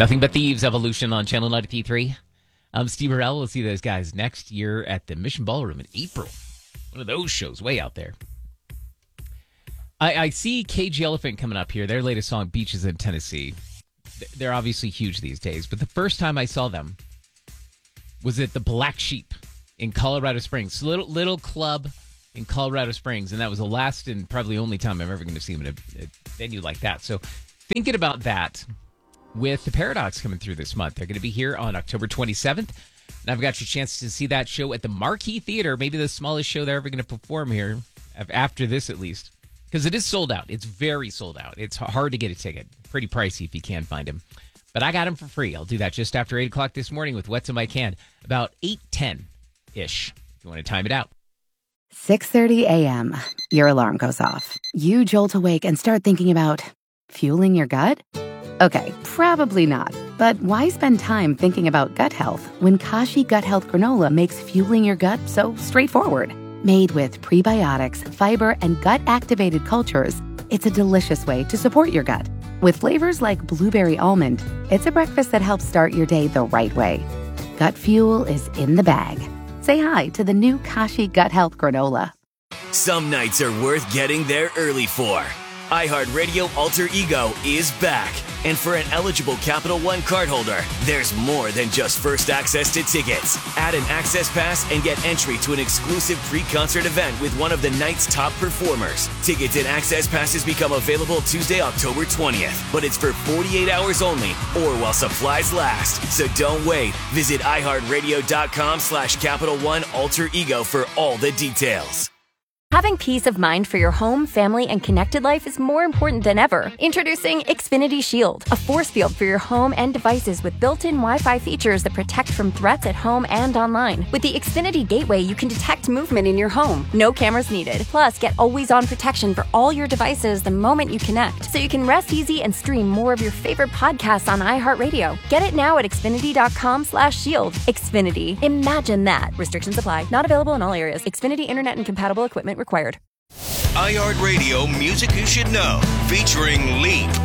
Nothing But Thieves Evolution on Channel 93. I'm Steve Burrell. We'll see those guys next year at the Mission Ballroom in April. One of those shows way out there. I see Cage Elephant coming up here. Their latest song, Beaches in Tennessee. They're obviously huge these days, but the first time I saw them was at the Black Sheep in Colorado Springs. Little club in Colorado Springs, and that was the last and probably only time I'm ever going to see them in a venue like that. So thinking about that, with the Paradox coming through this month. They're going to be here on October 27th. And I've got your chance to see that show at the Marquee Theater, maybe the smallest show they're ever going to perform here, after this at least, because it is sold out. It's very sold out. It's hard to get a ticket. Pretty pricey if you can find them. But I got them for free. I'll do that just after 8 o'clock this morning with What's in My Can, about 8:10-ish, if you want to time it out. 6:30 a.m. Your alarm goes off. You jolt awake and start thinking about fueling your gut? Okay, probably not. But why spend time thinking about gut health when Kashi Gut Health Granola makes fueling your gut so straightforward? Made with prebiotics, fiber, and gut-activated cultures, it's a delicious way to support your gut. With flavors like blueberry almond, it's a breakfast that helps start your day the right way. Gut fuel is in the bag. Say hi to the new Kashi Gut Health Granola. Some nights are worth getting there early for. iHeartRadio Alter Ego is back. And for an eligible Capital One cardholder, there's more than just first access to tickets. Add an access pass and get entry to an exclusive pre-concert event with one of the night's top performers. Tickets and access passes become available Tuesday, October 20th. But it's for 48 hours only or while supplies last. So don't wait. Visit iHeartRadio.com/Capital One Alter Ego for all the details. Having peace of mind for your home, family, and connected life is more important than ever. Introducing Xfinity Shield, a force field for your home and devices with built-in Wi-Fi features that protect from threats at home and online. With the Xfinity Gateway, you can detect movement in your home. No cameras needed. Plus, get always-on protection for all your devices the moment you connect, so you can rest easy and stream more of your favorite podcasts on iHeartRadio. Get it now at Xfinity.com/shield. Xfinity. Imagine that. Restrictions apply. Not available in all areas. Xfinity Internet and compatible equipment required. iHeartRadio Music You Should Know, featuring Leap.